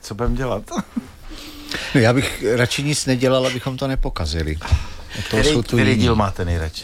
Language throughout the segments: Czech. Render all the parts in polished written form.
co budeme dělat? No, já bych radši nic nedělal, abychom to nepokazili. Který díl máte nejradši?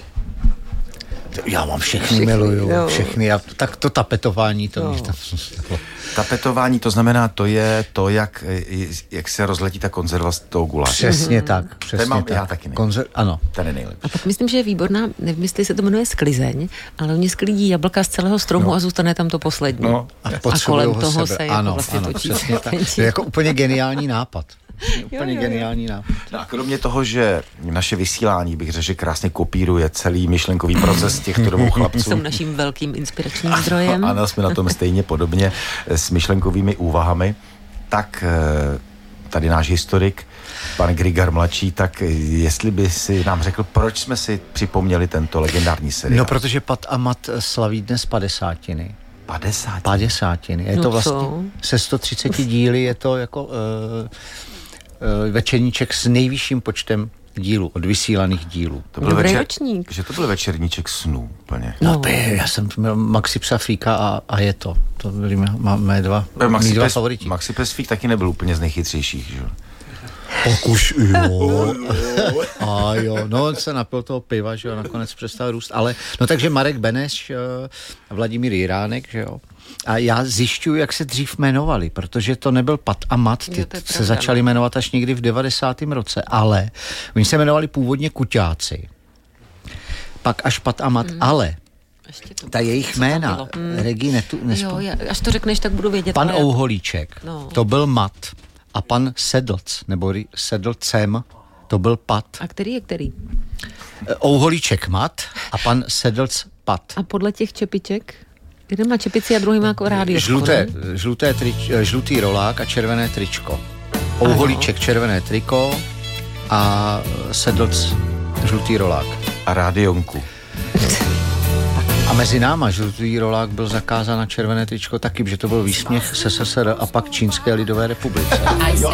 Já mám všechny miluju, všechny. Tak to tapetování, to mě tam zůstalo. Tapetování, to znamená, to je to, jak se rozletí ta konzerva z toho guláše. Přesně tak, přesně ten mám, tak. Já taky ano. Ten je nejlepší. A pak myslím, že je výborná, nevím, jestli se to jmenuje sklizeň, ale oni sklidí jablka z celého stromu a zůstane tam to poslední. No, a kolem toho se jako vlastně točí. To je jako úplně geniální nápad. Geniální nápad. No a kromě toho, že naše vysílání, bych řekl, že krásně kopíruje celý myšlenkový proces těchto dvou chlapců. Jsou naším velkým inspiračním zdrojem. Ano, jsme na tom stejně podobně s myšlenkovými úvahami. Tak tady náš historik, pan Grigar mladší, tak jestli by si nám řekl, proč jsme si připomněli tento legendární seriál? No, protože Pat a Mat slaví dnes 50. 50. Je to vlastně se 130 díly, je to jako večerníček s nejvyšším počtem dílů, od vysílaných dílů. To byl ročník. Že to byl večerníček snů úplně. No, já jsem měl Maxi Psafíka a je to. To byly mé dva favoriti. Maxi Psafík taky nebyl úplně z nejchytřejších, že jo? Pokuš, jo. A jo, no on se napil toho piva, že jo, nakonec přestal růst, ale, no takže Marek Beneš, Vladimír Jiránek, že jo. A já zjišťuju, jak se dřív jmenovali, protože to nebyl Pat a Mat, ty se začali jmenovat až někdy v 90. roce, ale oni se jmenovali původně Kuťáci, pak až Pat a Mat, ale ta jejich jména, Regi, až to řekneš, tak budu vědět. Pan Ouholíček, to byl Mat. A pan Sedlc, nebo Sedlcem, to byl Pat. A který je který? Ouholíček Mat a pan Sedlc Pat. A podle těch čepiček? Jeden má čepici a druhý má jako rádio. Žlutý rolák a červené tričko. Ouholíček červené triko a Sedlc žlutý rolák. A rádionku. A mezi náma žlutý rolák byl zakázán na červené tričko taky, protože to byl výsměch SSSR a pak Čínské lidové republice. Jo,